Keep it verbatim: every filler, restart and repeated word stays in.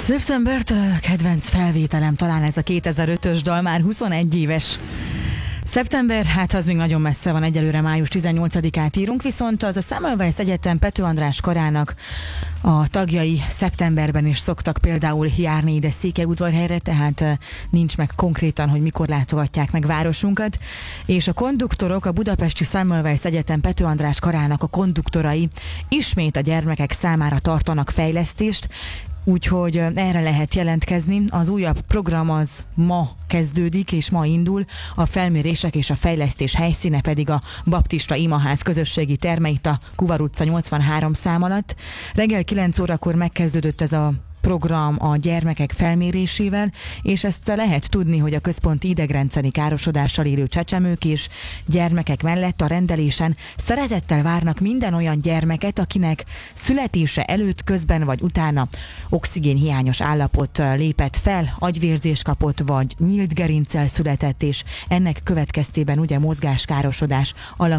Szeptembertől a kedvenc felvételem, talán ez a kétezer-ötös dal, már huszonegy éves. Szeptember, hát az még nagyon messze van, egyelőre május tizennyolcadikát írunk, viszont az a Semmelweis Egyetem Pető András karának a tagjai szeptemberben is szoktak például járni ide Székelyudvarhelyre, tehát nincs meg konkrétan, hogy mikor látogatják meg városunkat. És a konduktorok, a budapesti Semmelweis Egyetem Pető András karának a konduktorai ismét a gyermekek számára tartanak fejlesztést, úgyhogy erre lehet jelentkezni. Az újabb program az ma kezdődik, és ma indul. A felmérések és a fejlesztés helyszíne pedig a Baptista Imaház közösségi terme itt a Kuvar utca nyolcvanhárom szám alatt. Reggel kilenc órakor megkezdődött ez a program a gyermekek felmérésével, és ezt lehet tudni, hogy a központi idegrendszeri károsodással élő csecsemők és gyermekek mellett a rendelésen szeretettel várnak minden olyan gyermeket, akinek születése előtt, közben vagy utána oxigénhiányos állapot lépett fel, agyvérzés kapott, vagy nyílt gerinccel született, és ennek következtében ugye mozgáskárosodás alakult